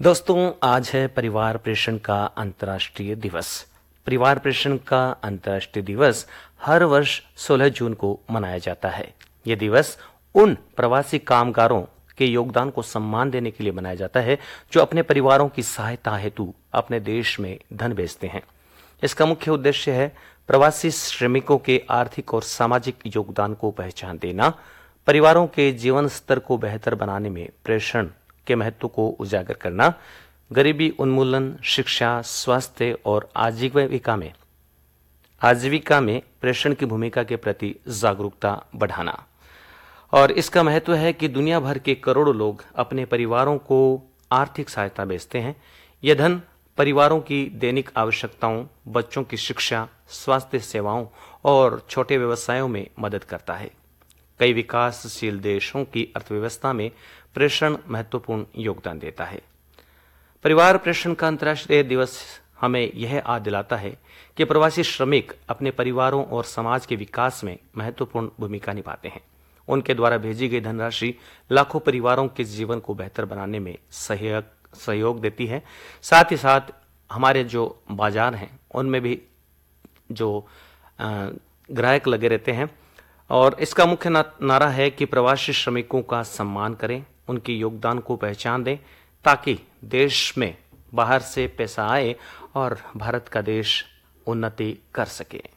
दोस्तों, आज है परिवार प्रेषण का अंतर्राष्ट्रीय दिवस। परिवार प्रेषण का अंतर्राष्ट्रीय दिवस हर वर्ष 16 जून को मनाया जाता है। यह दिवस उन प्रवासी कामगारों के योगदान को सम्मान देने के लिए मनाया जाता है जो अपने परिवारों की सहायता हेतु अपने देश में धन भेजते हैं। इसका मुख्य उद्देश्य है प्रवासी श्रमिकों के आर्थिक और सामाजिक योगदान को पहचान देना, परिवारों के जीवन स्तर को बेहतर बनाने में प्रेषण के महत्व को उजागर करना, गरीबी उन्मूलन, शिक्षा, स्वास्थ्य और आजीविका में प्रेषण की भूमिका के प्रति जागरूकता बढ़ाना। और इसका महत्व है कि दुनिया भर के करोड़ों लोग अपने परिवारों को आर्थिक सहायता भेजते हैं। यह धन परिवारों की दैनिक आवश्यकताओं, बच्चों की शिक्षा, स्वास्थ्य सेवाओं और छोटे व्यवसायों में मदद करता है। कई विकासशील देशों की अर्थव्यवस्था में प्रेषण महत्वपूर्ण योगदान देता है। परिवार प्रेषण का अंतर्राष्ट्रीय दिवस हमें यह याद दिलाता है कि प्रवासी श्रमिक अपने परिवारों और समाज के विकास में महत्वपूर्ण भूमिका निभाते हैं। उनके द्वारा भेजी गई धनराशि लाखों परिवारों के जीवन को बेहतर बनाने में सहयोग देती है। साथ ही साथ हमारे जो बाजार हैं उनमें भी जो ग्राहक लगे रहते हैं। और इसका मुख्य नारा है कि प्रवासी श्रमिकों का सम्मान करें, उनके योगदान को पहचान दें, ताकि देश में बाहर से पैसा आए और भारत का देश उन्नति कर सके।